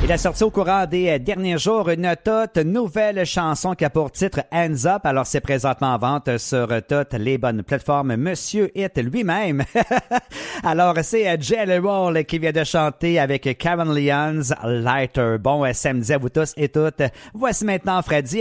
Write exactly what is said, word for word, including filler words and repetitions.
Il a sorti au courant des derniers jours une toute nouvelle chanson qui a pour titre Hands Up. Alors, c'est présentement en vente sur toutes les bonnes plateformes. Monsieur Hit lui-même. Alors, c'est Jelly Roll qui vient de chanter avec Karen Leon's Lighter. Bon samedi à vous tous et toutes. Voici maintenant Freddy.